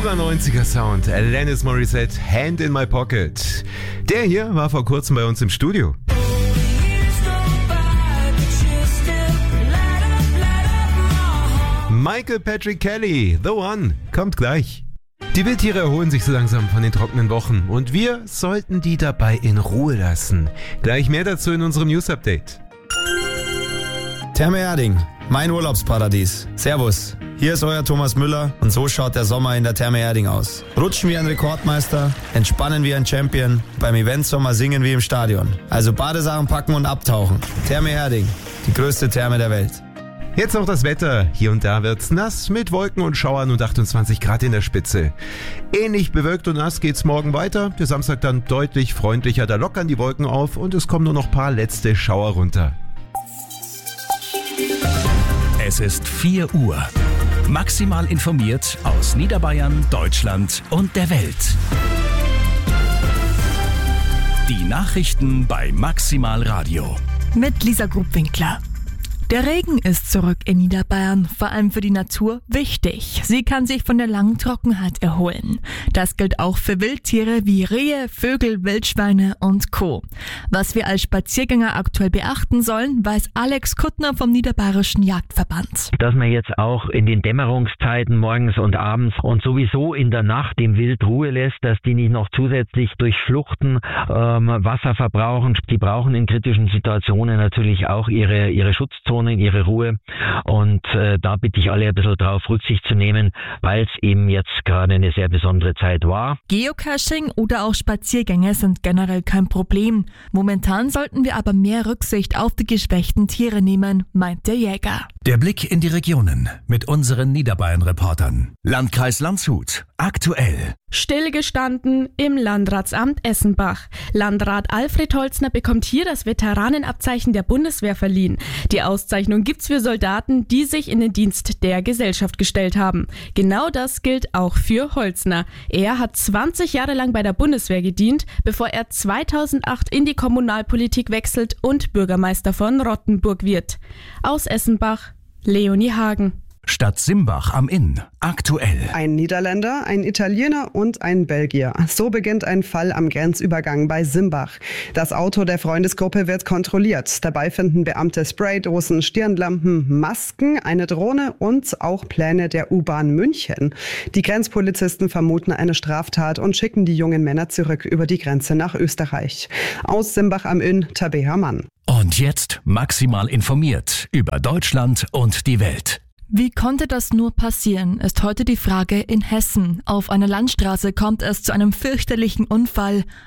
Purer 90er Sound, Alanis Morissette, Hand in My Pocket. Der hier war vor kurzem bei uns im Studio. Michael Patrick Kelly, The One, kommt gleich. Die Wildtiere erholen sich so langsam von den trockenen Wochen und wir sollten die dabei in Ruhe lassen. Gleich mehr dazu in unserem News-Update. Therme Erding, mein Urlaubsparadies. Servus, hier ist euer Thomas Müller und so schaut der Sommer in der Therme Erding aus. Rutschen wie ein Rekordmeister, entspannen wie ein Champion, beim Eventsommer singen wie im Stadion. Also Badesachen packen und abtauchen. Therme Erding, die größte Therme der Welt. Jetzt noch das Wetter. Hier und da wird's nass mit Wolken und Schauern und 28 Grad in der Spitze. Ähnlich bewölkt und nass geht's morgen weiter. Der Samstag dann deutlich freundlicher. Da lockern die Wolken auf und es kommen nur noch ein paar letzte Schauer runter. Es ist 4 Uhr. Maximal informiert aus Niederbayern, Deutschland und der Welt. Die Nachrichten bei Maximal Radio. Mit Lisa Grubwinkler. Der Regen ist zurück in Niederbayern, vor allem für die Natur wichtig. Sie kann sich von der langen Trockenheit erholen. Das gilt auch für Wildtiere wie Rehe, Vögel, Wildschweine und Co. Was wir als Spaziergänger aktuell beachten sollen, weiß Alex Kuttner vom Niederbayerischen Jagdverband. Dass man jetzt auch in den Dämmerungszeiten morgens und abends und sowieso in der Nacht dem Wild Ruhe lässt, dass die nicht noch zusätzlich durch Fluchten Wasser verbrauchen. Die brauchen in kritischen Situationen natürlich auch ihre Schutzzone, ihre Ruhe und da bitte ich alle ein bisschen drauf Rücksicht zu nehmen, weil es eben jetzt gerade eine sehr besondere Zeit war. Geocaching oder auch Spaziergänge sind generell kein Problem. Momentan sollten wir aber mehr Rücksicht auf die geschwächten Tiere nehmen, meint der Jäger. Der Blick in die Regionen mit unseren Niederbayern-Reportern. Landkreis Landshut, aktuell. Stillgestanden im Landratsamt Essenbach. Landrat Alfred Holzner bekommt hier das Veteranenabzeichen der Bundeswehr verliehen. Die Auszeichnung gibt's für Soldaten, die sich in den Dienst der Gesellschaft gestellt haben. Genau das gilt auch für Holzner. Er hat 20 Jahre lang bei der Bundeswehr gedient, bevor er 2008 in die Kommunalpolitik wechselt und Bürgermeister von Rottenburg wird. Aus Essenbach, Leonie Hagen. Stadt Simbach am Inn, aktuell. Ein Niederländer, ein Italiener und ein Belgier. So beginnt ein Fall am Grenzübergang bei Simbach. Das Auto der Freundesgruppe wird kontrolliert. Dabei finden Beamte Spraydosen, Stirnlampen, Masken, eine Drohne und auch Pläne der U-Bahn München. Die Grenzpolizisten vermuten eine Straftat und schicken die jungen Männer zurück über die Grenze nach Österreich. Aus Simbach am Inn, Tabea Mann. Und jetzt maximal informiert über Deutschland und die Welt. Wie konnte das nur passieren, ist heute die Frage in Hessen. Auf einer Landstraße kommt es zu einem fürchterlichen Unfall.